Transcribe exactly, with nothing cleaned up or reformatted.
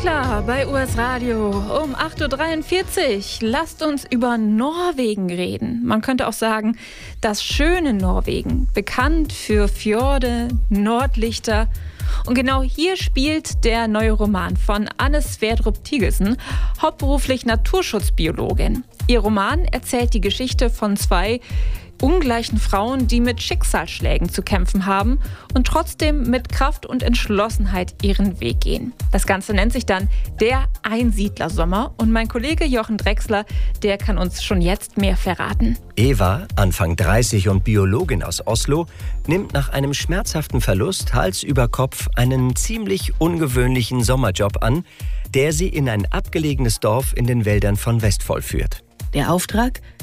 klar, bei U S Radio um acht Uhr dreiundvierzig. Lasst uns über Norwegen reden. Man könnte auch sagen, das schöne Norwegen. Bekannt für Fjorde, Nordlichter. Und genau hier spielt der neue Roman von Anne Sverdrup-Tigelsen, hauptberuflich Naturschutzbiologin. Ihr Roman erzählt die Geschichte von zwei ungleichen Frauen, die mit Schicksalsschlägen zu kämpfen haben und trotzdem mit Kraft und Entschlossenheit ihren Weg gehen. Das Ganze nennt sich dann Der Einsiedlersommer und mein Kollege Jochen Drechsler, der kann uns schon jetzt mehr verraten. Eva, Anfang dreißig und Biologin aus Oslo, nimmt nach einem schmerzhaften Verlust Hals über Kopf einen ziemlich ungewöhnlichen Sommerjob an, der sie in ein abgelegenes Dorf in den Wäldern von Vestfold führt. Der Auftrag?